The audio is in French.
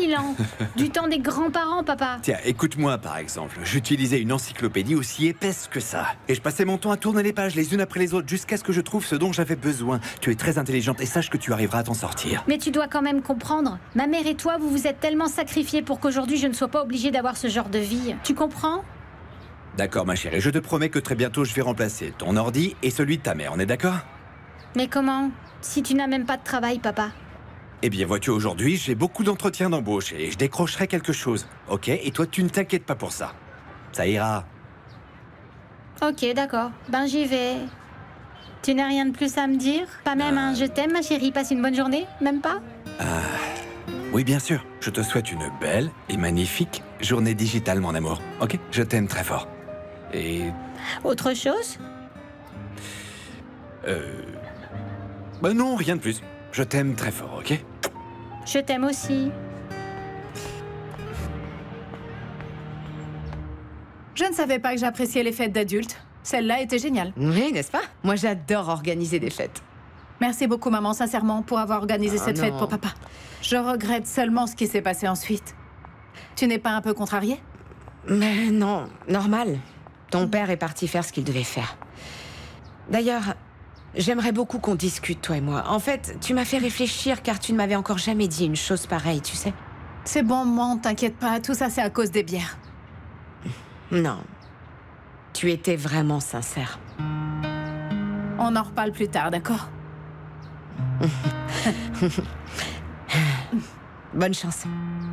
2000 ans. Du temps des grands-parents, papa. Tiens, écoute-moi par exemple. J'utilisais une encyclopédie aussi épaisse que ça. Et je passais mon temps à tourner les pages les unes après les autres jusqu'à ce que je trouve ce dont j'avais besoin. Tu es très intelligente et sache que tu arriveras à t'en sortir. Mais tu dois quand même comprendre. Ma mère et toi, vous vous êtes tellement sacrifiés pour qu'aujourd'hui je ne sois pas obligée d'avoir ce genre de vie. Tu comprends? D'accord ma chérie, je te promets que très bientôt je vais remplacer ton ordi et celui de ta mère, on est d'accord? Mais comment? Si tu n'as même pas de travail, papa. Eh bien vois-tu, aujourd'hui j'ai beaucoup d'entretiens d'embauche et je décrocherai quelque chose, ok? Et toi tu ne t'inquiètes pas pour ça. Ça ira. Ok, d'accord. Ben j'y vais. Tu n'as rien de plus à me dire? Pas même un je t'aime, ma chérie, passe une bonne journée? Même pas? Oui bien sûr, je te souhaite une belle et magnifique journée digitale mon amour, ok? Je t'aime très fort. Et... Autre chose? Bah non, rien de plus. Je t'aime très fort, ok? Je t'aime aussi. Je ne savais pas que j'appréciais les fêtes d'adultes. Celle-là était géniale. Oui, n'est-ce pas? Moi, j'adore organiser des fêtes. Merci beaucoup, maman, sincèrement, pour avoir organisé cette fête non. pour papa. Je regrette seulement ce qui s'est passé ensuite. Tu n'es pas un peu contrariée? Mais non, normal. Ton père est parti faire ce qu'il devait faire. D'ailleurs, j'aimerais beaucoup qu'on discute, toi et moi. En fait, tu m'as fait réfléchir car tu ne m'avais encore jamais dit une chose pareille, tu sais. C'est bon, maman, t'inquiète pas, tout ça c'est à cause des bières. Non. Tu étais vraiment sincère. On en reparle plus tard, d'accord? Bonne chance.